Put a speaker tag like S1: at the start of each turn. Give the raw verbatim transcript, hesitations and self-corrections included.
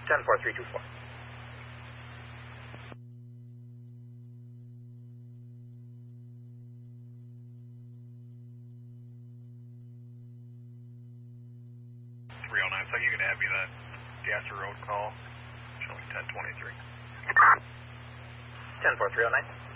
S1: ten four three two four.
S2: three oh nine, so you can have me that Gasser Road call. Show me ten twenty-three.
S1: ten four three oh nine.